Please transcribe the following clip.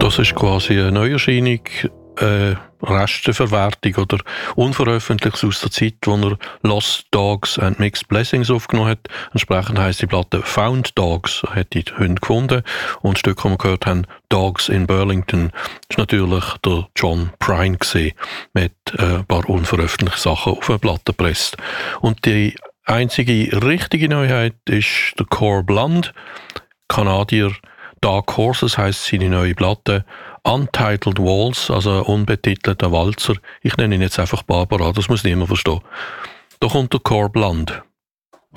Das ist quasi eine Neuerscheinung, Resteverwertung oder Unveröffentlichtes aus der Zeit, wo er Lost Dogs and Mixed Blessings aufgenommen hat. Entsprechend heisst die Platte Found Dogs, hat die Hunde gefunden. Und das Stück, das wir gehört haben, Dogs in Burlington, ist natürlich der John Prine gewesen, mit ein paar unveröffentlichten Sachen auf eine Platte gepresst. Und die einzige richtige Neuheit ist der Core Blund, Kanadier. Dark Horses heisst seine neue Platte. Untitled Waltz, also unbetitelter Walzer. Ich nenne ihn jetzt einfach Barbara, das muss niemand verstehen. Da kommt der Core Blund.